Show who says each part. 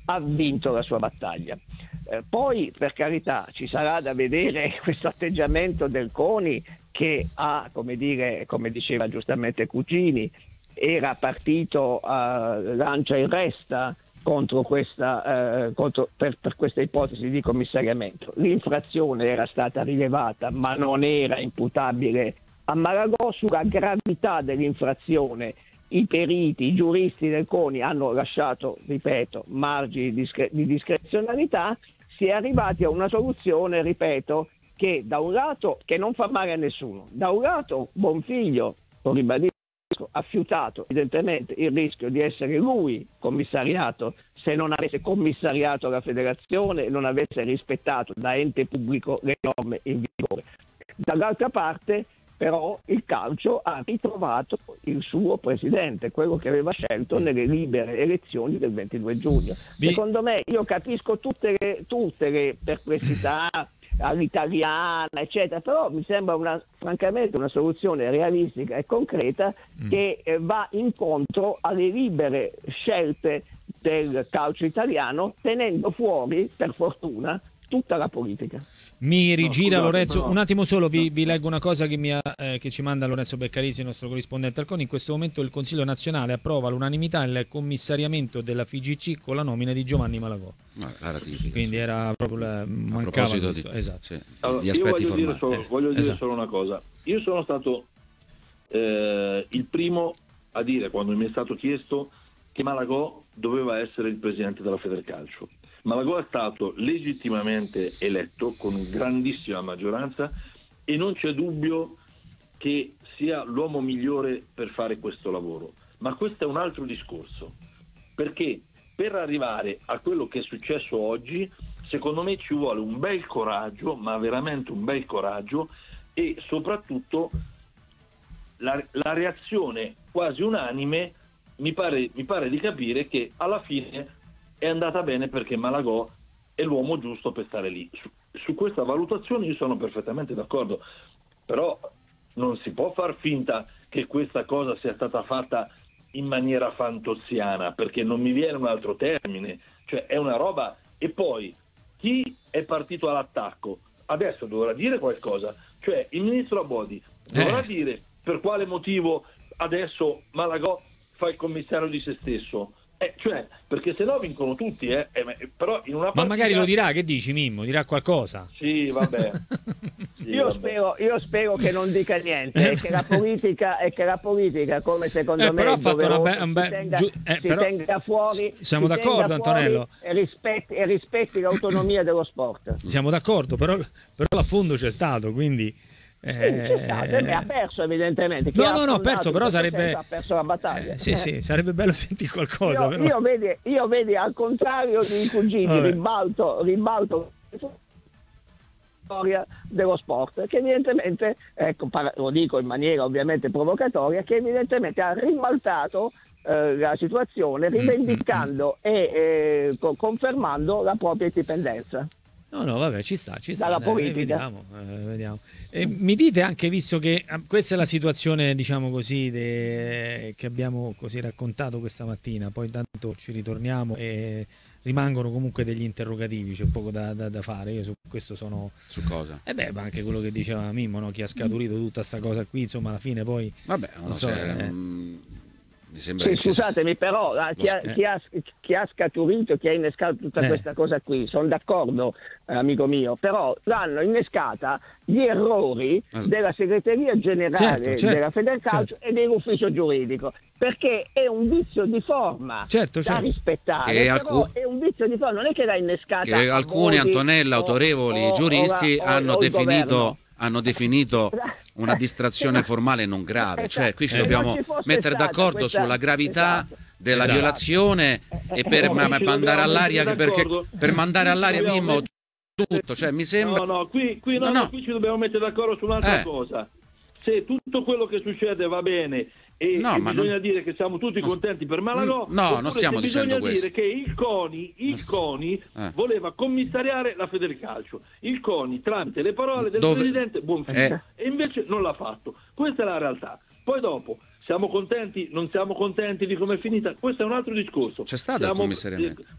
Speaker 1: ha vinto la sua battaglia. Poi, per carità, ci sarà da vedere questo atteggiamento del CONI che ha, come diceva giustamente Cugini, era partito lancia in resta per questa ipotesi di commissariamento. L'infrazione era stata rilevata, ma non era imputabile a Malagò. Sulla gravità dell'infrazione i periti, i giuristi del CONI hanno lasciato, ripeto, margini di discrezionalità. Si è arrivati a una soluzione, ripeto, che da un lato che non fa male a nessuno, da un lato Bonfiglio, lo ribadisco, ha fiutato evidentemente il rischio di essere lui commissariato se non avesse commissariato la federazione e non avesse rispettato da ente pubblico le norme in vigore. Dall'altra parte però il calcio ha ritrovato il suo presidente, quello che aveva scelto nelle libere elezioni del 22 giugno. Secondo me, io capisco tutte le perplessità all'italiana, eccetera, però mi sembra francamente una soluzione realistica e concreta che va incontro alle libere scelte del calcio italiano, tenendo fuori, per fortuna, tutta la politica.
Speaker 2: Mi rigira Lorenzo, un attimo solo, vi leggo una cosa che ci manda Lorenzo Beccarisi, il nostro corrispondente al CONI. In questo momento il Consiglio nazionale approva all'unanimità il commissariamento della FIGC con la nomina di Giovanni Malagò.
Speaker 3: La ratifica.
Speaker 2: Quindi era proprio mancava questo. Esatto.
Speaker 3: Sì,
Speaker 4: allora,
Speaker 3: gli aspetti formali.
Speaker 4: Voglio dire
Speaker 2: esatto.
Speaker 4: solo una cosa. Io sono stato il primo a dire, quando mi è stato chiesto, che Malagò doveva essere il presidente della Federcalcio. Malagò è stato legittimamente eletto con grandissima maggioranza e non c'è dubbio che sia l'uomo migliore per fare questo lavoro. Ma questo è un altro discorso, perché per arrivare a quello che è successo oggi, secondo me ci vuole un bel coraggio, ma veramente un bel coraggio, e soprattutto la reazione quasi unanime mi pare di capire che alla fine è andata bene perché Malagò è l'uomo giusto per stare lì. Su questa valutazione io sono perfettamente d'accordo, però non si può far finta che questa cosa sia stata fatta in maniera fantozziana, perché non mi viene un altro termine, cioè è una roba. E poi chi è partito all'attacco adesso dovrà dire qualcosa, cioè il ministro Abodi dovrà dire per quale motivo adesso Malagò fa il commissario di se stesso. Cioè, perché se no vincono tutti, però in una partita...
Speaker 2: Ma magari lo dirà, che dici Mimmo? Dirà qualcosa?
Speaker 4: Sì, vabbè. Sì,
Speaker 1: io spero che non dica niente, e che la politica, come secondo me
Speaker 2: però ha fatto
Speaker 1: si tenga fuori.
Speaker 2: Siamo d'accordo, Antonello.
Speaker 1: E rispetti l'autonomia dello sport.
Speaker 2: Siamo d'accordo, però l'affondo c'è stato, quindi...
Speaker 1: ha perso evidentemente.
Speaker 2: No, ha perso, però sarebbe...
Speaker 1: Ha perso la battaglia.
Speaker 2: Sì, sarebbe bello sentire qualcosa.
Speaker 1: Io vedi, al contrario di Cugini, ribalto storia dello sport, che evidentemente, lo dico in maniera ovviamente provocatoria, che evidentemente ha ribaltato la situazione, rivendicando e confermando la propria indipendenza.
Speaker 2: No, vabbè, ci sta.
Speaker 1: Dalla politica.
Speaker 2: Vediamo. Mi dite anche, visto che questa è la situazione, diciamo così, che abbiamo così raccontato questa mattina, poi tanto ci ritorniamo e rimangono comunque degli interrogativi, c'è poco da fare. Io su questo sono...
Speaker 3: Su cosa?
Speaker 2: Ma anche quello che diceva Mimmo, no? Chi ha scaturito tutta sta cosa qui, insomma, alla fine poi...
Speaker 3: Vabbè,
Speaker 2: non so,
Speaker 3: mi sembra che
Speaker 1: scusatemi, però chi ha scaturito, chi ha innescato tutta questa cosa qui, sono d'accordo, amico mio, però l'hanno innescata gli errori della segreteria generale della Federcalcio e dell'ufficio giuridico, perché è un vizio di forma da rispettare, però è un vizio di forma, non è che l'ha innescata
Speaker 3: che alcuni, Antonella, autorevoli giuristi hanno definito una distrazione formale non grave, cioè qui ci dobbiamo mettere d'accordo sulla gravità della violazione e per mandare all'aria, perché per mandare all'aria Mimmo tutto, cioè mi sembra
Speaker 4: qui ci dobbiamo mettere d'accordo su un'altra cosa. Se tutto quello che succede va bene e bisogna dire che siamo tutti contenti per Malagò,
Speaker 3: non stiamo dicendo questo.
Speaker 4: Bisogna dire che il CONI voleva commissariare la Federcalcio, il CONI tramite le parole del presidente Bonfiglio, e invece non l'ha fatto. Questa è la realtà. Poi dopo siamo contenti, non siamo contenti di come è finita, questo è un altro discorso.
Speaker 3: C'è stato il commissariamento.